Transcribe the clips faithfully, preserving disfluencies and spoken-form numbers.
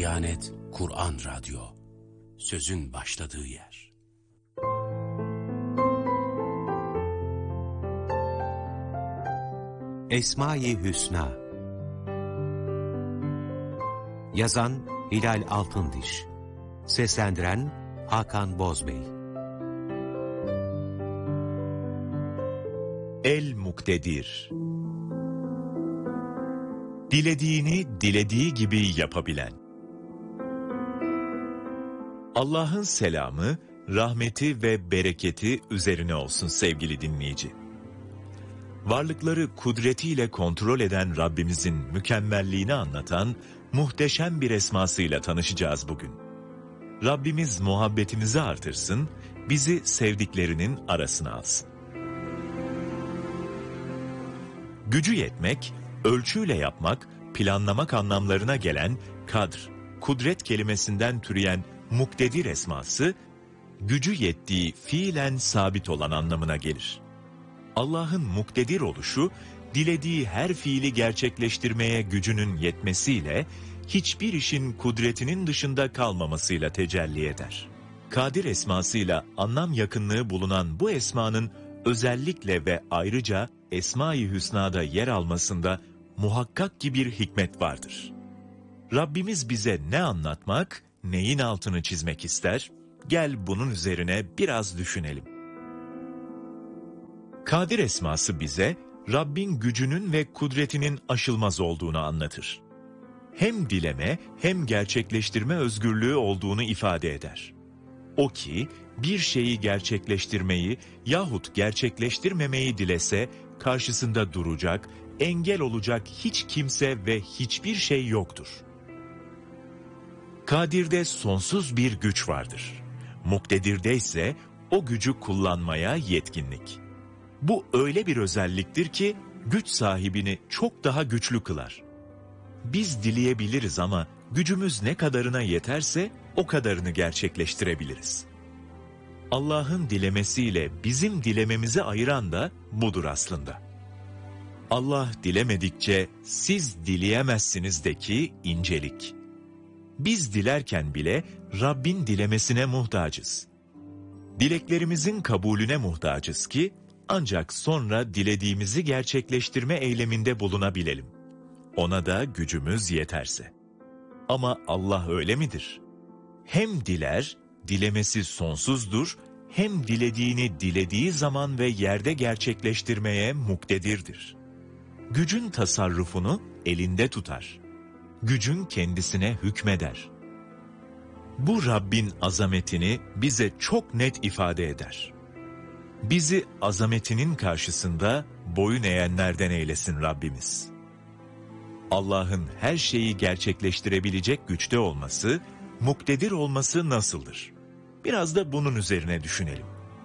Diyanet Kur'an Radyo, sözün başladığı yer. Esma-i Hüsna. Yazan Hilal Altındiş, seslendiren Hakan Bozbey. El-Muktedir. Dilediğini dilediği gibi yapabilen. Allah'ın selamı, rahmeti ve bereketi üzerine olsun sevgili dinleyici. Varlıkları kudretiyle kontrol eden Rabbimizin mükemmelliğini anlatan muhteşem bir esmasıyla tanışacağız bugün. Rabbimiz muhabbetimizi artırsın, bizi sevdiklerinin arasına alsın. Gücü yetmek, ölçüyle yapmak, planlamak anlamlarına gelen kadr, kudret kelimesinden türeyen muktedir esması, gücü yettiği fiilen sabit olan anlamına gelir. Allah'ın muktedir oluşu, dilediği her fiili gerçekleştirmeye gücünün yetmesiyle, hiçbir işin kudretinin dışında kalmamasıyla tecelli eder. Kadir esmasıyla anlam yakınlığı bulunan bu esmanın özellikle ve ayrıca Esma-i Hüsna'da yer almasında muhakkak ki bir hikmet vardır. Rabbimiz bize ne anlatmak, neyin altını çizmek ister? Gel bunun üzerine biraz düşünelim. Kadir esması bize Rabbin gücünün ve kudretinin aşılmaz olduğunu anlatır. Hem dileme hem gerçekleştirme özgürlüğü olduğunu ifade eder. O ki bir şeyi gerçekleştirmeyi yahut gerçekleştirmemeyi dilese karşısında duracak, engel olacak hiç kimse ve hiçbir şey yoktur. Kadir'de sonsuz bir güç vardır. Muktedir'de ise o gücü kullanmaya yetkinlik. Bu öyle bir özelliktir ki güç sahibini çok daha güçlü kılar. Biz dileyebiliriz ama gücümüz ne kadarına yeterse o kadarını gerçekleştirebiliriz. Allah'ın dilemesiyle bizim dilememizi ayıran da budur aslında. Allah dilemedikçe siz dileyemezsinizdeki incelik. Biz dilerken bile Rabbin dilemesine muhtacız. Dileklerimizin kabulüne muhtacız ki ancak sonra dilediğimizi gerçekleştirme eyleminde bulunabilelim. Ona da gücümüz yeterse. Ama Allah öyle midir? Hem diler, dilemesi sonsuzdur, hem dilediğini dilediği zaman ve yerde gerçekleştirmeye muktedirdir. Gücün tasarrufunu elinde tutar. Gücün kendisine hükmeder. Bu Rabbin azametini bize çok net ifade eder. Bizi azametinin karşısında boyun eğenlerden eylesin Rabbimiz. Allah'ın her şeyi gerçekleştirebilecek güçte olması, muktedir olması nasıldır? Biraz da bunun üzerine düşünelim.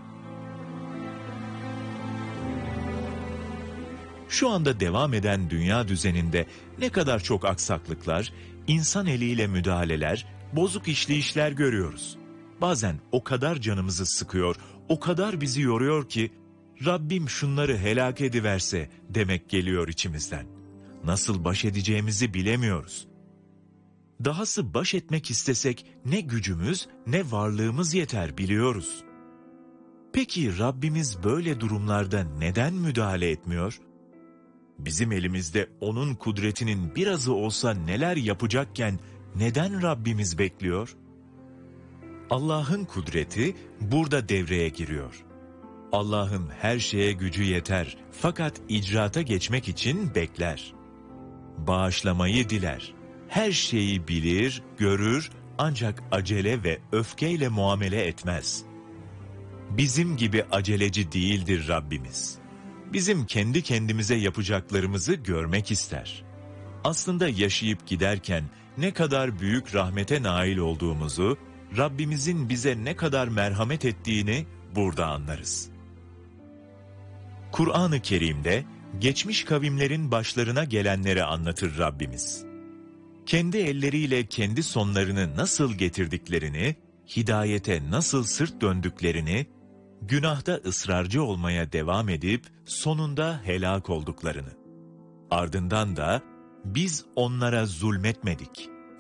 Şu anda devam eden dünya düzeninde ne kadar çok aksaklıklar, insan eliyle müdahaleler, bozuk işleyişler görüyoruz. Bazen o kadar canımızı sıkıyor, o kadar bizi yoruyor ki, Rabbim şunları helak ediverse demek geliyor içimizden. Nasıl baş edeceğimizi bilemiyoruz. Dahası baş etmek istesek ne gücümüz ne varlığımız yeter biliyoruz. Peki Rabbimiz böyle durumlarda neden müdahale etmiyor? Bizim elimizde onun kudretinin birazı olsa neler yapacakken neden Rabbimiz bekliyor? Allah'ın kudreti burada devreye giriyor. Allah'ın her şeye gücü yeter fakat icraata geçmek için bekler. Bağışlamayı diler. Her şeyi bilir, görür ancak acele ve öfkeyle muamele etmez. Bizim gibi aceleci değildir Rabbimiz. Bizim kendi kendimize yapacaklarımızı görmek ister. Aslında yaşayıp giderken ne kadar büyük rahmete nail olduğumuzu, Rabbimizin bize ne kadar merhamet ettiğini burada anlarız. Kur'an-ı Kerim'de geçmiş kavimlerin başlarına gelenleri anlatır Rabbimiz. Kendi elleriyle kendi sonlarını nasıl getirdiklerini, hidayete nasıl sırt döndüklerini, günahta ısrarcı olmaya devam edip sonunda helak olduklarını. Ardından da biz onlara zulmetmedik.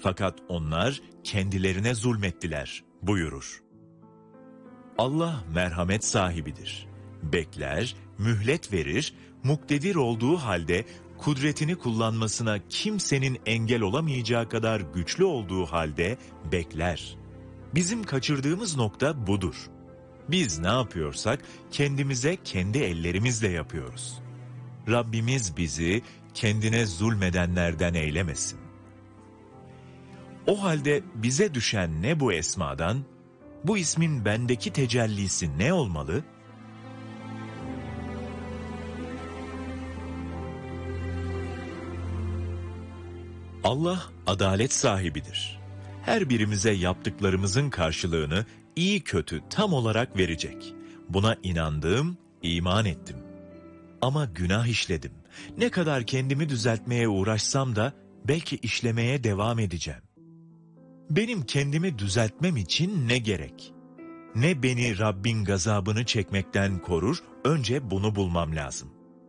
Fakat onlar kendilerine zulmettiler buyurur. Allah merhamet sahibidir. Bekler, mühlet verir, muktedir olduğu halde kudretini kullanmasına kimsenin engel olamayacağı kadar güçlü olduğu halde bekler. Bizim kaçırdığımız nokta budur. Biz ne yapıyorsak kendimize kendi ellerimizle yapıyoruz. Rabbimiz bizi kendine zulmedenlerden eylemesin. O halde bize düşen ne bu esmadan, bu ismin bendeki tecellisi ne olmalı? Allah adalet sahibidir. Her birimize yaptıklarımızın karşılığını iyi kötü tam olarak verecek. Buna inandım, iman ettim. Ama günah işledim. Ne kadar kendimi düzeltmeye uğraşsam da belki işlemeye devam edeceğim. Benim kendimi düzeltmem için ne gerek? Ne beni Rabbin gazabını çekmekten korur, önce bunu bulmam lazım.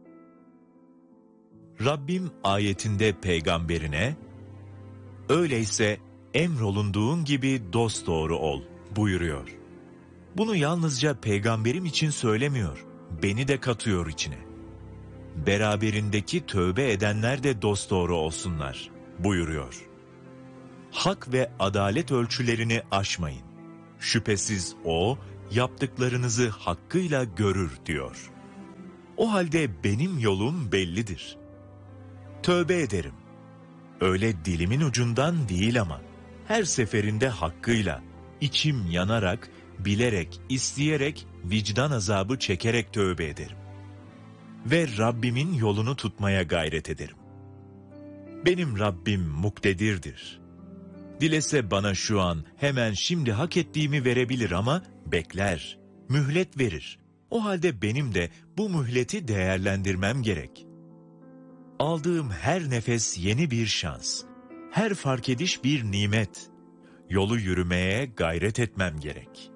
Rabbim ayetinde peygamberine, öyleyse emrolunduğun gibi dosdoğru ol buyuruyor. Bunu yalnızca peygamberim için söylemiyor, beni de katıyor içine. Beraberindeki tövbe edenler de dosdoğru olsunlar buyuruyor. Hak ve adalet ölçülerini aşmayın. Şüphesiz O, yaptıklarınızı hakkıyla görür diyor. O halde benim yolum bellidir. Tövbe ederim. Öyle dilimin ucundan değil ama, her seferinde hakkıyla, içim yanarak, bilerek, isteyerek, vicdan azabı çekerek tövbe ederim. Ve Rabbimin yolunu tutmaya gayret ederim. Benim Rabbim muktedirdir. Dilese bana şu an hemen şimdi hak ettiğimi verebilir ama bekler, mühlet verir. O halde benim de bu mühleti değerlendirmem gerek. Aldığım her nefes yeni bir şans, her fark ediş bir nimet. Yolu yürümeye gayret etmem gerek.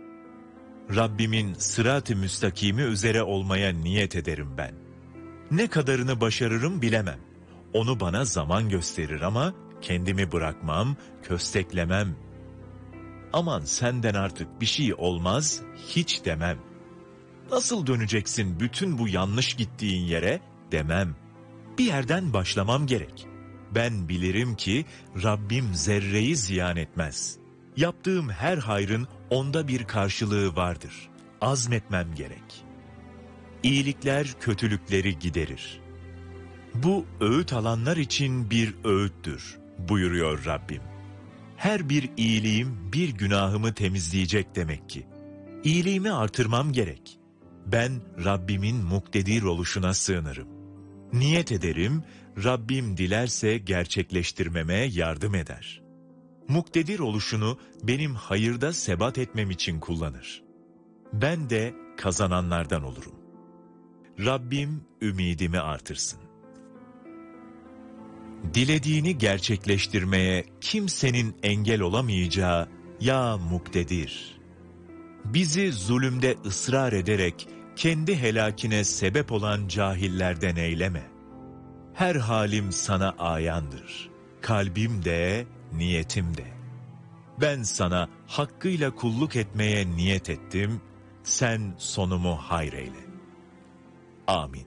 Rabbimin sırat-ı müstakimi üzere olmaya niyet ederim ben. Ne kadarını başarırım bilemem. Onu bana zaman gösterir ama kendimi bırakmam, kösteklemem. Aman senden artık bir şey olmaz, hiç demem. Nasıl döneceksin bütün bu yanlış gittiğin yere demem. Bir yerden başlamam gerek. Ben bilirim ki Rabbim zerreyi ziyan etmez. Yaptığım her hayrın onda bir karşılığı vardır. Azmetmem gerek. İyilikler kötülükleri giderir. Bu öğüt alanlar için bir öğüttür buyuruyor Rabbim. Her bir iyiliğim bir günahımı temizleyecek demek ki. İyiliğimi artırmam gerek. Ben Rabbimin muktedir oluşuna sığınırım. Niyet ederim, Rabbim dilerse gerçekleştirmeme yardım eder. Muktedir oluşunu benim hayırda sebat etmem için kullanır. Ben de kazananlardan olurum. Rabbim ümidimi artırsın. Dilediğini gerçekleştirmeye kimsenin engel olamayacağı ya muktedir. Bizi zulümde ısrar ederek kendi helakine sebep olan cahillerden eyleme. Her halim sana ayandır. Kalbim de, niyetim de. Ben sana hakkıyla kulluk etmeye niyet ettim. Sen sonumu hayreyle. Amin.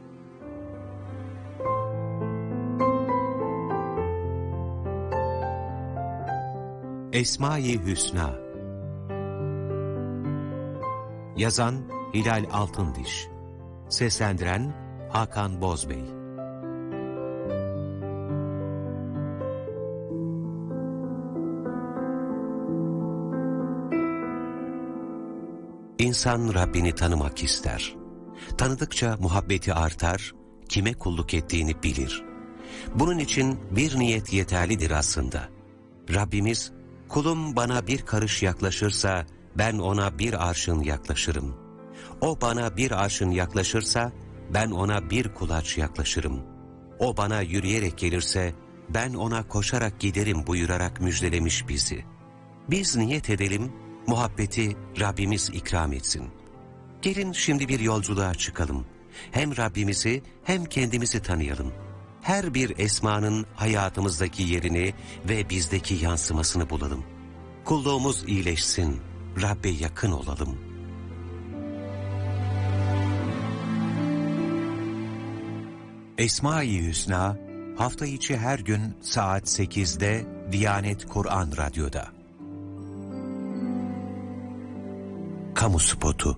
Esma-i Hüsna. Yazan Hilal Altındiş. Seslendiren Hakan Bozbey. İnsan Rabbini tanımak ister. Tanıdıkça muhabbeti artar, kime kulluk ettiğini bilir. Bunun için bir niyet yeterlidir aslında. Rabbimiz, kulum bana bir karış yaklaşırsa ben ona bir arşın yaklaşırım. O bana bir arşın yaklaşırsa ben ona bir kulaç yaklaşırım. O bana yürüyerek gelirse ben ona koşarak giderim buyurarak müjdelemiş bizi. Biz niyet edelim, muhabbeti Rabbimiz ikram etsin. Gelin şimdi bir yolculuğa çıkalım. Hem Rabbimizi hem kendimizi tanıyalım. her bir esmanın hayatımızdaki yerini ve bizdeki yansımasını bulalım. Kulluğumuz iyileşsin, Rabbe yakın olalım. Esma-i Hüsna, hafta içi her gün saat sekizde Diyanet Kur'an Radyo'da. Kamu spotu.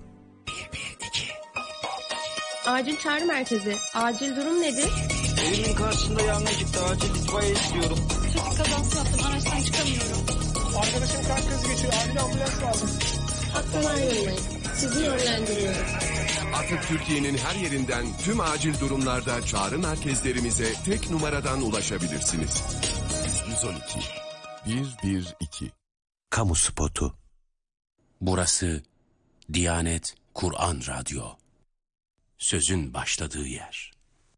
Acil çağrı merkezi. Acil durum nedir? Evimin karşısında yangın çıktı. Acil itfaiye istiyorum. Trafik kazası yaptım. Araçtan çıkamıyorum. Arkadaşım kalp krizi geçiyor. Acil ambulans lazım. Hakkını ayrılmayın. Sizi yönlendiriyorum. Artık Türkiye'nin her yerinden tüm acil durumlarda çağrı merkezlerimize tek numaradan ulaşabilirsiniz. yüz on iki bir bir iki. Kamu spotu. Burası Diyanet Kur'an Radyo. Sözün başladığı yer.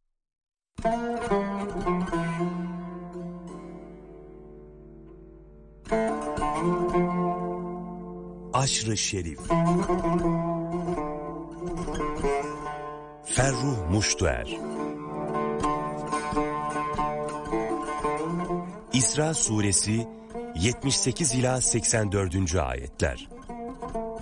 Aşr-ı Şerif. Ferruh Muştuer. İsra Suresi yetmiş sekiz ila seksen dördüncü ayetler.